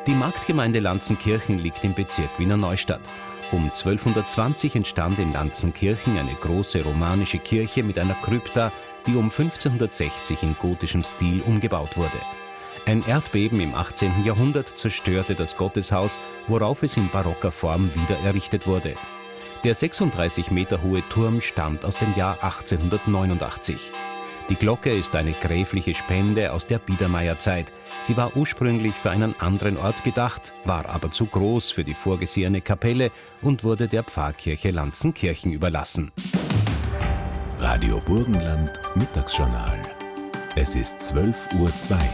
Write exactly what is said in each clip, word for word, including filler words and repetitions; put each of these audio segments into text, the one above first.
Die Marktgemeinde Lanzenkirchen liegt im Bezirk Wiener Neustadt. Um zwölfhundertzwanzig entstand in Lanzenkirchen eine große romanische Kirche mit einer Krypta, die um fünfzehnhundertsechzig in gotischem Stil umgebaut wurde. Ein Erdbeben im achtzehnten Jahrhundert zerstörte das Gotteshaus, worauf es in barocker Form wieder errichtet wurde. Der sechsunddreißig Meter hohe Turm stammt aus dem Jahr achtzehnhundertneunundachtzig. Die Glocke ist eine gräfliche Spende aus der Biedermeierzeit. Sie war ursprünglich für einen anderen Ort gedacht, war aber zu groß für die vorgesehene Kapelle und wurde der Pfarrkirche Lanzenkirchen überlassen. Radio Burgenland Mittagsjournal. Es ist zwölf Uhr zwei.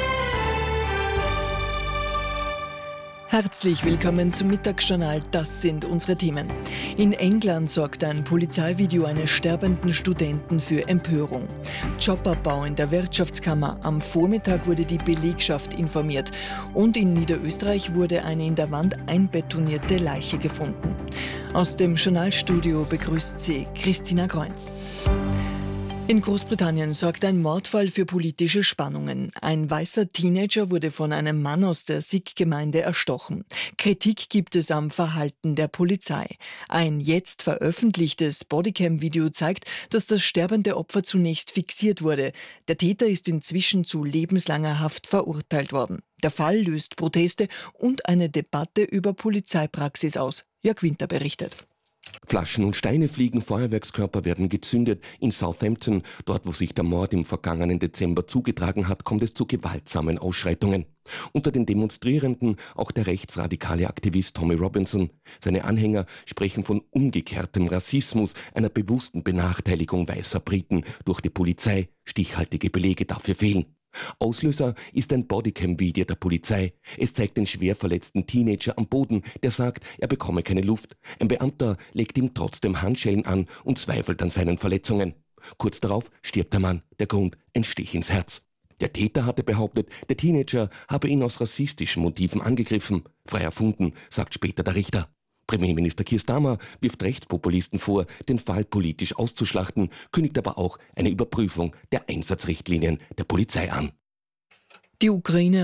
Herzlich willkommen zum Mittagsjournal. Das sind unsere Themen. In England sorgt ein Polizeivideo eines sterbenden Studenten für Empörung. Jobabbau in der Wirtschaftskammer. Am Vormittag wurde die Belegschaft informiert. Und in Niederösterreich wurde eine in der Wand einbetonierte Leiche gefunden. Aus dem Journalstudio begrüßt sie Christina Kreuz. In Großbritannien sorgt ein Mordfall für politische Spannungen. Ein weißer Teenager wurde von einem Mann aus der Sikh-Gemeinde erstochen. Kritik gibt es am Verhalten der Polizei. Ein jetzt veröffentlichtes Bodycam-Video zeigt, dass das sterbende Opfer zunächst fixiert wurde. Der Täter ist inzwischen zu lebenslanger Haft verurteilt worden. Der Fall löst Proteste und eine Debatte über Polizeipraxis aus. Jörg Winter berichtet. Flaschen und Steine fliegen, Feuerwerkskörper werden gezündet. In Southampton, dort wo sich der Mord im vergangenen Dezember zugetragen hat, kommt es zu gewaltsamen Ausschreitungen. Unter den Demonstrierenden auch der rechtsradikale Aktivist Tommy Robinson. Seine Anhänger sprechen von umgekehrtem Rassismus, einer bewussten Benachteiligung weißer Briten durch die Polizei. Stichhaltige Belege dafür fehlen. Auslöser ist ein Bodycam-Video der Polizei. Es zeigt den schwer verletzten Teenager am Boden, der sagt, er bekomme keine Luft. Ein Beamter legt ihm trotzdem Handschellen an und zweifelt an seinen Verletzungen. Kurz darauf stirbt der Mann. Der Grund: ein Stich ins Herz. Der Täter hatte behauptet, der Teenager habe ihn aus rassistischen Motiven angegriffen. Frei erfunden, sagt später der Richter. Premierminister Keir Starmer wirft Rechtspopulisten vor, den Fall politisch auszuschlachten, kündigt aber auch eine Überprüfung der Einsatzrichtlinien der Polizei an. Die Ukraine